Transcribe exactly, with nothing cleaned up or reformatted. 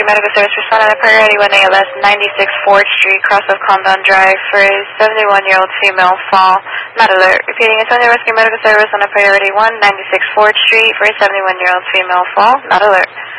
Medical Service responded on a priority one A L S ninety-six fourth Street, cross of Condon Drive for a seventy-one-year-old female fall. Not alert. Repeating, Antonio Rescue Medical Service on a priority one ninety-six fourth Street for a seventy-one-year-old female fall. Not alert.